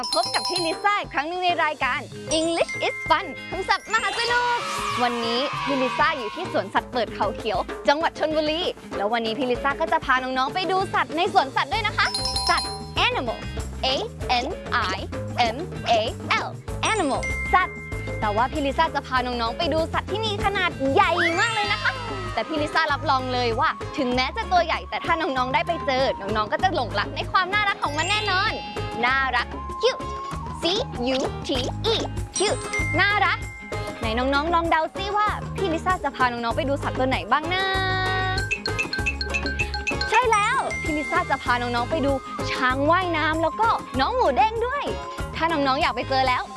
พบกับพี่ลิซ่าอีกครั้งหนึ่งในรายการ English is Fun คำศัพท์มหาสนุกวันนี้พี่ลิซ่าอยู่ที่สวนสัตว์เปิดเขาเขียวจังหวัดชลบุรีแล้ววันนี้พี่ลิซ่าก็จะพาน้องๆไปดูสัตว์ในสวนสัตว์ด้วยนะคะสัตว์ animal A N I M A L animal สัตว์แต่ว่าพี่ลิซ่าจะพาน้องๆไปดูสัตว์ที่มีขนาดใหญ่มากเลยนะคะแต่พี่ลิซ่ารับรองเลยว่าถึงแม้จะตัวใหญ่แต่ถ้าน้องๆได้ไปเจอน้องๆก็จะหลงรักในความน่ารักของมันแน่นอนน่ารัก cute C U T E cute น่ารักไหนน้องๆลองเดาซิว่าพี่ลิซ่าจะพาน้องๆไปดูสัตว์ตัวไหนบ้างนะใช่แล้วพี่ลิซ่าจะพาน้องๆไปดูช้างว่ายน้ำแล้วก็น้องหมูเด้งด้วยถ้าน้องๆอยากไปเจอแล้ว